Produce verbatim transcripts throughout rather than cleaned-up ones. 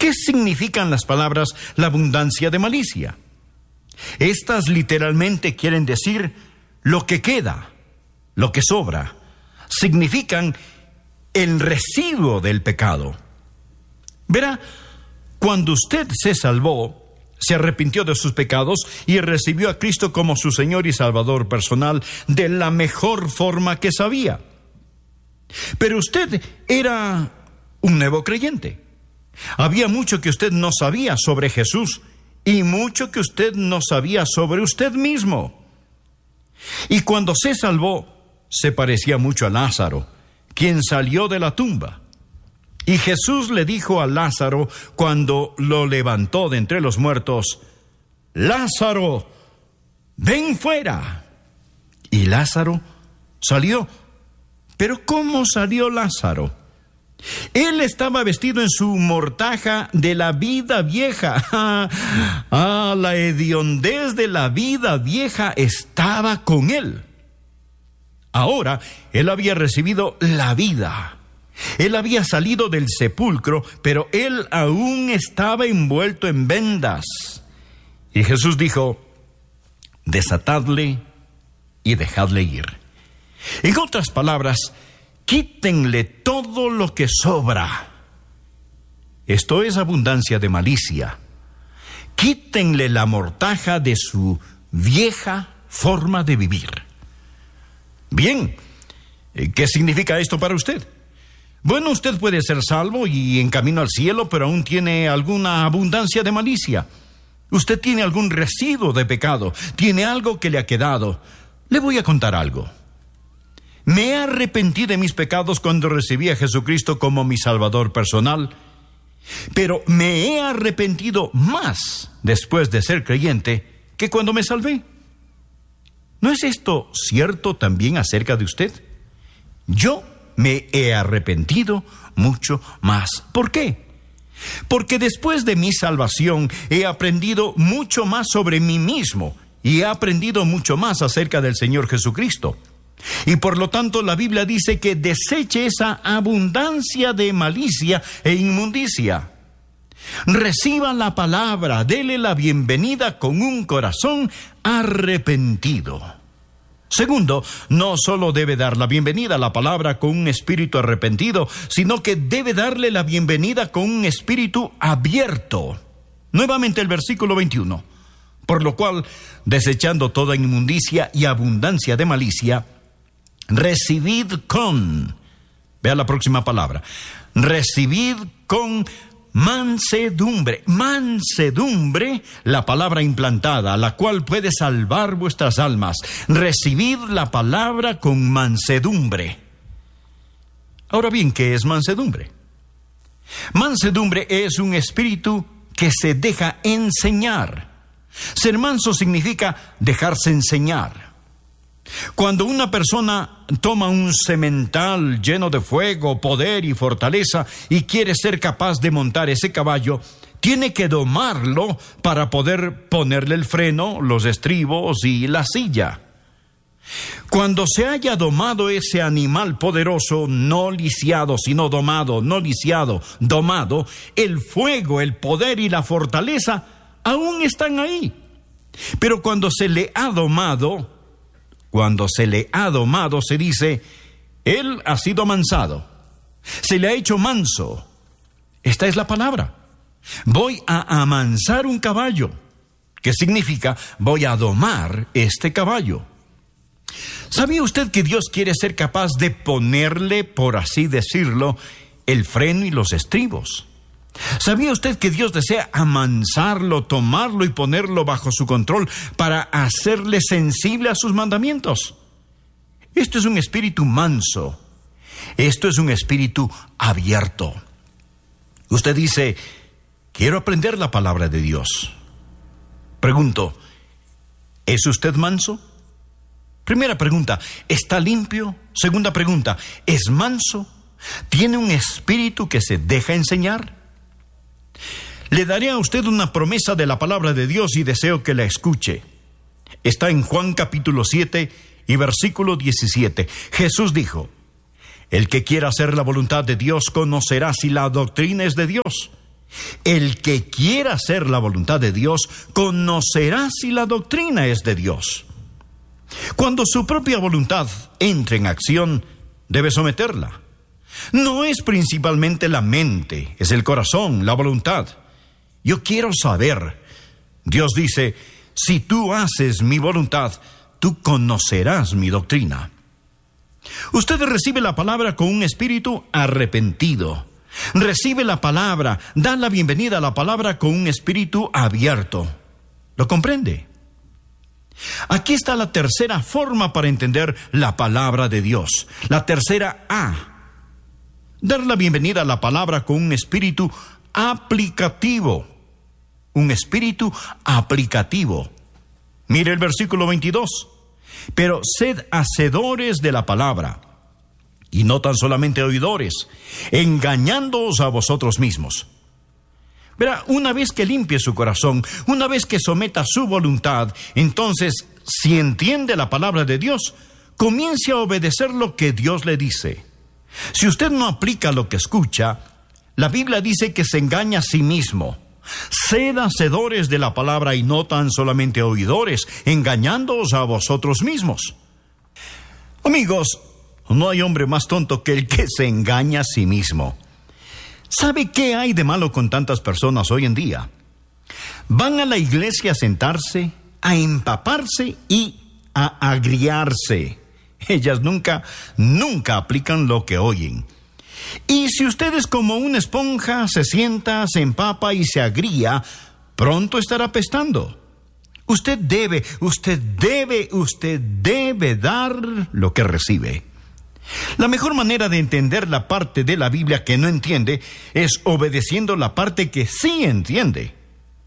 ¿Qué significan las palabras la abundancia de malicia? Estas literalmente quieren decir lo que queda, lo que sobra. Significan el residuo del pecado. Verá, cuando usted se salvó, se arrepintió de sus pecados y recibió a Cristo como su Señor y Salvador personal de la mejor forma que sabía. Pero usted era un nuevo creyente. Había mucho que usted no sabía sobre Jesús y mucho que usted no sabía sobre usted mismo. Y cuando se salvó, se parecía mucho a Lázaro, quien salió de la tumba. Y Jesús le dijo a Lázaro cuando lo levantó de entre los muertos: Lázaro, ven fuera. Y Lázaro salió. Pero ¿cómo salió Lázaro? Él estaba vestido en su mortaja de la vida vieja. Ah, la hediondez de la vida vieja estaba con él. Ahora, él había recibido la vida. Él había salido del sepulcro, pero él aún estaba envuelto en vendas. Y Jesús dijo: desatadle y dejadle ir. En otras palabras, quítenle todo lo que sobra. Esto es abundancia de malicia. Quítenle la mortaja de su vieja forma de vivir. Bien, ¿qué significa esto para usted? Bueno, usted puede ser salvo y en camino al cielo, pero aún tiene alguna abundancia de malicia. Usted tiene algún residuo de pecado, tiene algo que le ha quedado. Le voy a contar algo. Me arrepentí de mis pecados cuando recibí a Jesucristo como mi Salvador personal, pero me he arrepentido más después de ser creyente que cuando me salvé. ¿No es esto cierto también acerca de usted? Yo me he arrepentido mucho más. ¿Por qué? Porque después de mi salvación he aprendido mucho más sobre mí mismo y he aprendido mucho más acerca del Señor Jesucristo. Y por lo tanto la Biblia dice que deseche esa abundancia de malicia e inmundicia. Reciba la palabra, dele la bienvenida con un corazón arrepentido. Segundo, no solo debe dar la bienvenida a la palabra con un espíritu arrepentido, sino que debe darle la bienvenida con un espíritu abierto. Nuevamente el versículo veintiuno. Por lo cual, desechando toda inmundicia y abundancia de malicia, recibid con, vea la próxima palabra, recibid con mansedumbre. Mansedumbre, la palabra implantada, la cual puede salvar vuestras almas. Recibid la palabra con mansedumbre. Ahora bien, ¿qué es mansedumbre? Mansedumbre es un espíritu que se deja enseñar. Ser manso significa dejarse enseñar. Cuando una persona toma un semental lleno de fuego, poder y fortaleza y quiere ser capaz de montar ese caballo, tiene que domarlo para poder ponerle el freno, los estribos y la silla. Cuando se haya domado ese animal poderoso, no lisiado, sino domado, no lisiado, domado, el fuego, el poder y la fortaleza aún están ahí. Pero cuando se le ha domado, Cuando se le ha domado, se dice, él ha sido amansado. Se le ha hecho manso. Esta es la palabra. Voy a amansar un caballo. ¿Qué significa? Voy a domar este caballo. ¿Sabía usted que Dios quiere ser capaz de ponerle, por así decirlo, el freno y los estribos? ¿Sabía usted que Dios desea amansarlo, tomarlo y ponerlo bajo su control para hacerle sensible a sus mandamientos? Esto es un espíritu manso. Esto es un espíritu abierto. Usted dice, quiero aprender la palabra de Dios. Pregunto, ¿es usted manso? Primera pregunta, ¿está limpio? Segunda pregunta, ¿es manso? ¿Tiene un espíritu que se deja enseñar? Le daré a usted una promesa de la palabra de Dios y deseo que la escuche. Está en Juan capítulo siete y versículo diecisiete. Jesús dijo, el que quiera hacer la voluntad de Dios conocerá si la doctrina es de Dios. El que quiera hacer la voluntad de Dios conocerá si la doctrina es de Dios. Cuando su propia voluntad entre en acción, debe someterla. No es principalmente la mente, es el corazón, la voluntad. Yo quiero saber. Dios dice, si tú haces mi voluntad, tú conocerás mi doctrina. Usted recibe la palabra con un espíritu arrepentido. Recibe la palabra, da la bienvenida a la palabra con un espíritu abierto. ¿Lo comprende? Aquí está la tercera forma para entender la palabra de Dios. La tercera A. Dar la bienvenida a la palabra con un espíritu aplicativo. Un espíritu aplicativo. Mire el versículo veintidós. Pero sed hacedores de la palabra, y no tan solamente oidores, engañándoos a vosotros mismos. Verá, una vez que limpie su corazón, una vez que someta su voluntad, entonces, si entiende la palabra de Dios, comience a obedecer lo que Dios le dice. Si usted no aplica lo que escucha, la Biblia dice que se engaña a sí mismo. Sed hacedores de la palabra y no tan solamente oidores, engañándoos a vosotros mismos. Amigos, no hay hombre más tonto que el que se engaña a sí mismo. ¿Sabe qué hay de malo con tantas personas hoy en día? Van a la iglesia a sentarse, a empaparse y a agriarse. Ellas nunca, nunca aplican lo que oyen. Y si usted es como una esponja, se sienta, se empapa y se agría, pronto estará apestando. Usted debe, usted debe, usted debe dar lo que recibe. La mejor manera de entender la parte de la Biblia que no entiende es obedeciendo la parte que sí entiende.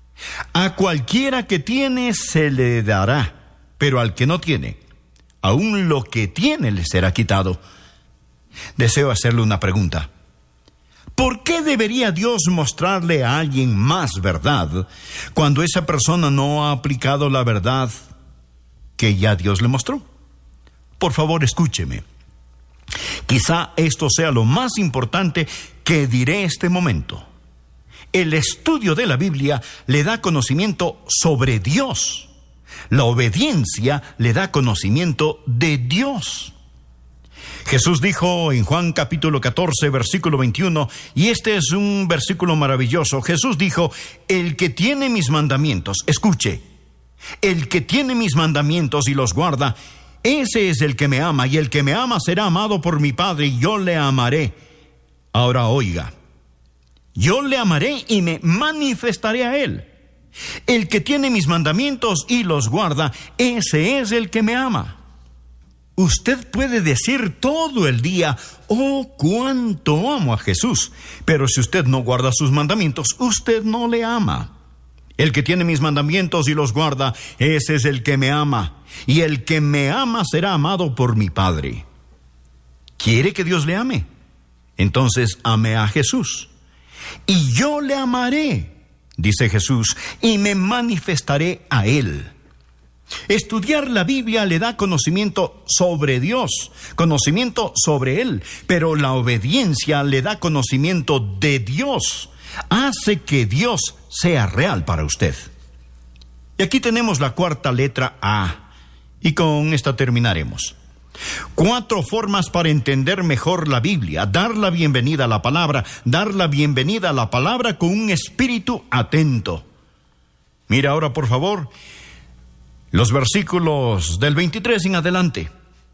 A cualquiera que tiene se le dará, pero al que no tiene, aún lo que tiene le será quitado. Deseo hacerle una pregunta. ¿Por qué debería Dios mostrarle a alguien más verdad cuando esa persona no ha aplicado la verdad que ya Dios le mostró? Por favor, escúcheme. Quizá esto sea lo más importante que diré este momento. El estudio de la Biblia le da conocimiento sobre Dios. La obediencia le da conocimiento de Dios. Jesús dijo en Juan capítulo catorce, versículo veintiuno, y este es un versículo maravilloso. Jesús dijo, el que tiene mis mandamientos, escuche, el que tiene mis mandamientos y los guarda, ese es el que me ama, y el que me ama será amado por mi Padre, y yo le amaré. Ahora oiga, yo le amaré y me manifestaré a él. El que tiene mis mandamientos y los guarda, ese es el que me ama. Usted puede decir todo el día, oh, cuánto amo a Jesús, pero si usted no guarda sus mandamientos, usted no le ama. El que tiene mis mandamientos y los guarda, ese es el que me ama, y el que me ama será amado por mi Padre. ¿Quiere que Dios le ame? Entonces ame a Jesús. Y yo le amaré, dice Jesús, y me manifestaré a él. Estudiar la Biblia le da conocimiento sobre Dios, conocimiento sobre Él, pero la obediencia le da conocimiento de Dios, hace que Dios sea real para usted. Y aquí tenemos la cuarta letra A, y con esta terminaremos. Cuatro formas para entender mejor la Biblia: dar la bienvenida a la palabra, dar la bienvenida a la palabra con un espíritu atento. Mira ahora, por favor, los versículos del veintitrés en adelante.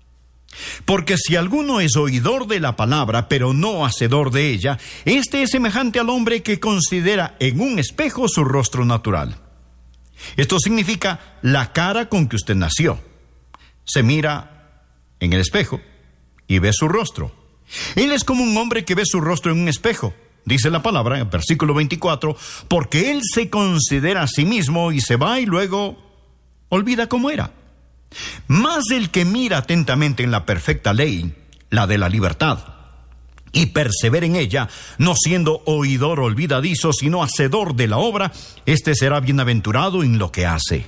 Porque si alguno es oidor de la palabra, pero no hacedor de ella, este es semejante al hombre que considera en un espejo su rostro natural. Esto significa la cara con que usted nació. Se mira en el espejo y ve su rostro. Él es como un hombre que ve su rostro en un espejo. Dice la palabra, en versículo veinticuatro, porque él se considera a sí mismo y se va y luego olvida cómo era. Mas el que mira atentamente en la perfecta ley, la de la libertad, y persevera en ella, no siendo oidor olvidadizo, sino hacedor de la obra, este será bienaventurado en lo que hace.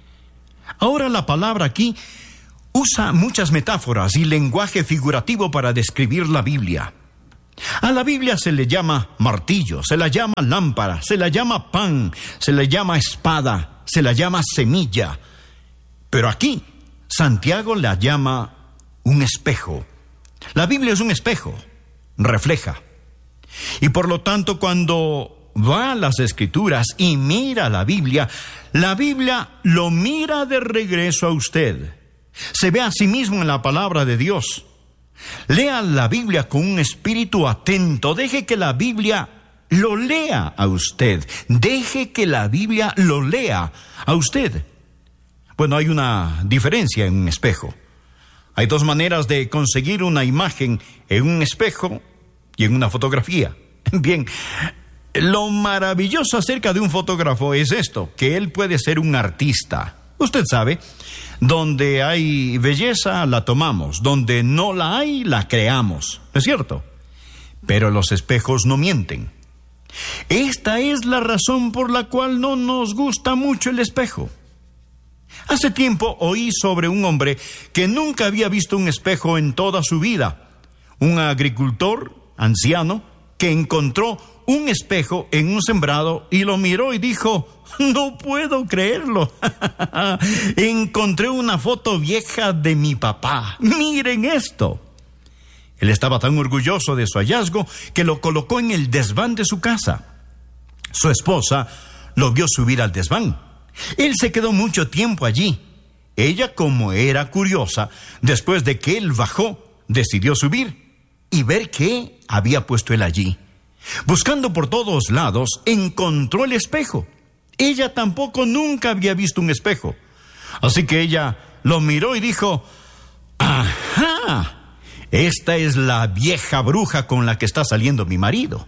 Ahora la palabra aquí usa muchas metáforas y lenguaje figurativo para describir la Biblia. A la Biblia se le llama martillo, se la llama lámpara, se la llama pan, se le llama espada, se la llama semilla. Pero aquí, Santiago la llama un espejo. La Biblia es un espejo, refleja. Y por lo tanto, cuando va a las Escrituras y mira la Biblia, la Biblia lo mira de regreso a usted. Se ve a sí mismo en la palabra de Dios. Lea la Biblia con un espíritu atento. Deje que la Biblia lo lea a usted. Deje que la Biblia lo lea a usted. Bueno, hay una diferencia en un espejo. Hay dos maneras de conseguir una imagen en un espejo y en una fotografía. Bien, lo maravilloso acerca de un fotógrafo es esto, que él puede ser un artista. Usted sabe, donde hay belleza la tomamos, donde no la hay la creamos, ¿no es cierto? Pero los espejos no mienten. Esta es la razón por la cual no nos gusta mucho el espejo. Hace tiempo oí sobre un hombre que nunca había visto un espejo en toda su vida. Un agricultor anciano que encontró un espejo en un sembrado y lo miró y dijo: no puedo creerlo. Encontré una foto vieja de mi papá. Miren esto. Él estaba tan orgulloso de su hallazgo que lo colocó en el desván de su casa. Su esposa lo vio subir al desván. Él se quedó mucho tiempo allí. Ella, como era curiosa, después de que él bajó, decidió subir y ver qué había puesto él allí. Buscando por todos lados, encontró el espejo. Ella tampoco nunca había visto un espejo. Así que ella lo miró y dijo: ¡ajá! Esta es la vieja bruja con la que está saliendo mi marido.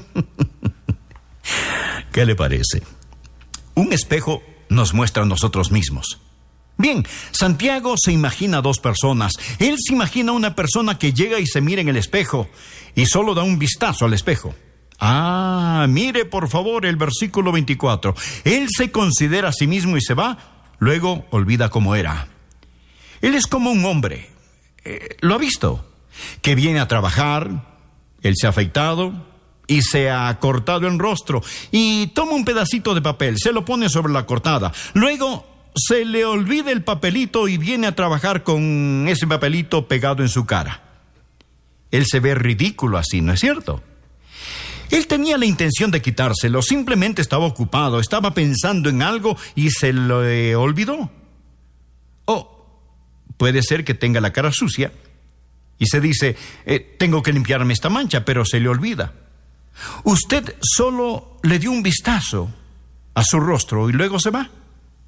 ¿Qué le parece? Un espejo nos muestra a nosotros mismos. Bien, Santiago se imagina dos personas. Él se imagina una persona que llega y se mira en el espejo y solo da un vistazo al espejo. Ah, mire por favor el versículo veinticuatro. Él se considera a sí mismo y se va, luego olvida cómo era. Él es como un hombre, eh, ¿lo ha visto? Que viene a trabajar, él se ha afeitado y se ha cortado el rostro y toma un pedacito de papel, se lo pone sobre la cortada. Luego se le olvida el papelito y viene a trabajar con ese papelito pegado en su cara. Él se ve ridículo así, ¿no es cierto? Él tenía la intención de quitárselo, simplemente estaba ocupado, estaba pensando en algo y se lo eh, olvidó. O puede ser que tenga la cara sucia y se dice, eh, tengo que limpiarme esta mancha, pero se le olvida. Usted solo le dio un vistazo a su rostro y luego se va.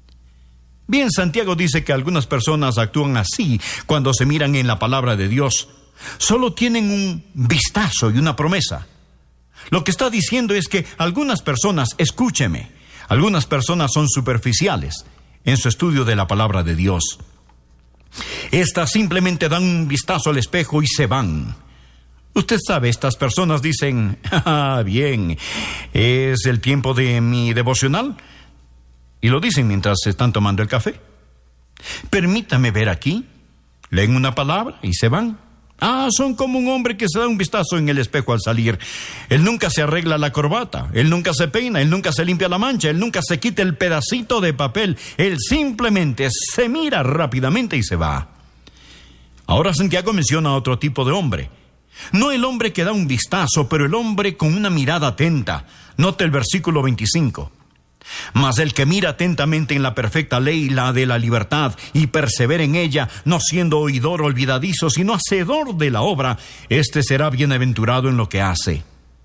Bien, Santiago dice que algunas personas actúan así cuando se miran en la palabra de Dios. Solo tienen un vistazo y una promesa. Lo que está diciendo es que algunas personas, escúcheme, algunas personas son superficiales en su estudio de la palabra de Dios. Estas simplemente dan un vistazo al espejo y se van. Usted sabe, estas personas dicen, ah, bien, es el tiempo de mi devocional. Y lo dicen mientras se están tomando el café. Permítame ver aquí. Leen una palabra y se van. Ah, son como un hombre que se da un vistazo en el espejo al salir. Él nunca se arregla la corbata, él nunca se peina, él nunca se limpia la mancha, él nunca se quita el pedacito de papel. Él simplemente se mira rápidamente y se va. Ahora Santiago menciona a otro tipo de hombre. No el hombre que da un vistazo, pero el hombre con una mirada atenta. Note el versículo veinticinco. Mas el que mira atentamente en la perfecta ley, la de la libertad, y persevera en ella, no siendo oidor olvidadizo, sino hacedor de la obra, éste será bienaventurado en lo que hace.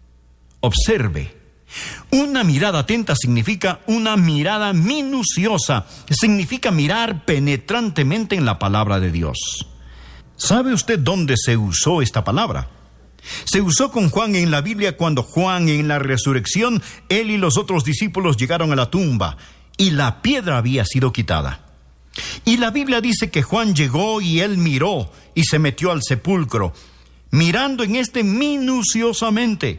Observe. Una mirada atenta significa una mirada minuciosa, significa mirar penetrantemente en la palabra de Dios. ¿Sabe usted dónde se usó esta palabra? Se usó con Juan en la Biblia cuando Juan en la resurrección, él y los otros discípulos llegaron a la tumba y la piedra había sido quitada. Y la Biblia dice que Juan llegó y él miró y se metió al sepulcro, mirando en este minuciosamente.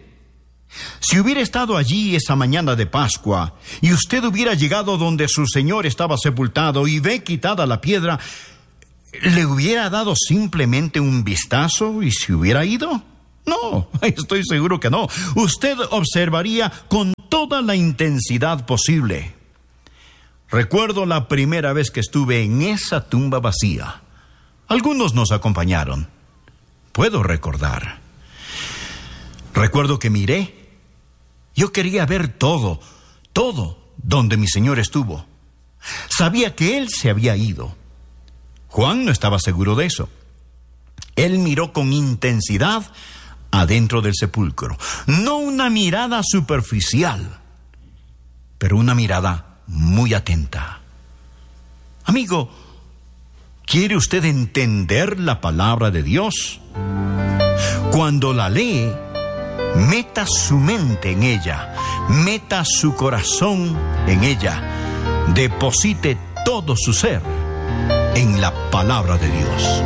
Si hubiera estado allí esa mañana de Pascua y usted hubiera llegado donde su Señor estaba sepultado y ve quitada la piedra, ¿le hubiera dado simplemente un vistazo y se hubiera ido? No, estoy seguro que no. Usted observaría con toda la intensidad posible. Recuerdo la primera vez que estuve en esa tumba vacía. Algunos nos acompañaron. Puedo recordar. Recuerdo que miré. Yo quería ver todo, todo donde mi Señor estuvo. Sabía que Él se había ido. Juan no estaba seguro de eso. Él miró con intensidad adentro del sepulcro. No una mirada superficial, pero una mirada muy atenta. Amigo, ¿quiere usted entender la palabra de Dios? Cuando la lee, meta su mente en ella, meta su corazón en ella, deposite todo su ser en la palabra de Dios.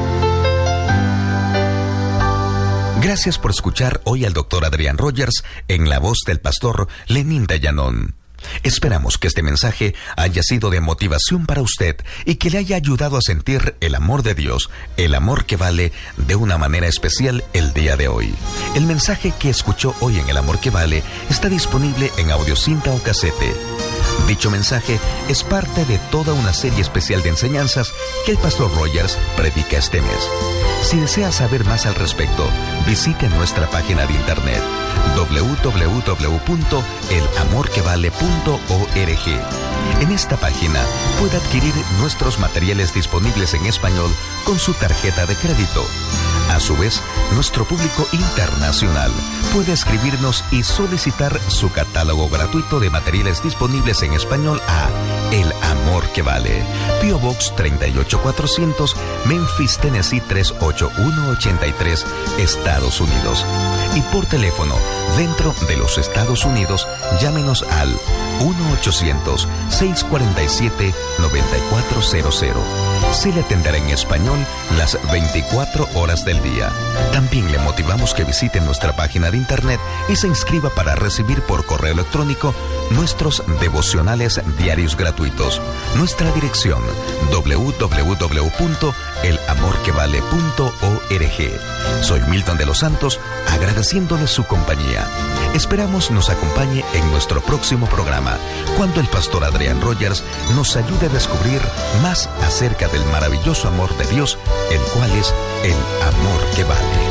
Gracias por escuchar hoy al doctor Adrián Rogers en la voz del pastor Lenín Dayanón. Esperamos que este mensaje haya sido de motivación para usted y que le haya ayudado a sentir el amor de Dios, el amor que vale, de una manera especial el día de hoy. El mensaje que escuchó hoy en El Amor que Vale está disponible en audiocinta o casete. Dicho mensaje es parte de toda una serie especial de enseñanzas que el pastor Rogers predica este mes. Si desea saber más al respecto, visite nuestra página de internet doble u doble u doble u punto el amor que vale punto org. En esta página puede adquirir nuestros materiales disponibles en español con su tarjeta de crédito. A su vez, nuestro público internacional puede escribirnos y solicitar su catálogo gratuito de materiales disponibles en español a El Amor que Vale, P O Box treinta y ocho cuatrocientos, Memphis, Tennessee tres ocho uno ocho tres, Estados Unidos. Y por teléfono, dentro de los Estados Unidos, llámenos al uno ochocientos, seiscientos cuarenta y siete, noventa y cuatro cero cero. Se le atenderá en español las veinticuatro horas del día. También le motivamos que visite nuestra página de internet y se inscriba para recibir por correo electrónico nuestros devocionales diarios gratuitos. Nuestra dirección doble u doble u doble u punto el amor que vale punto org. Soy Milton de los Santos, agradeciéndole su compañía. Esperamos nos acompañe en nuestro próximo programa, cuando el pastor Adrián Rogers nos ayude a descubrir más acerca del maravilloso amor de Dios, el cual es el amor que vale.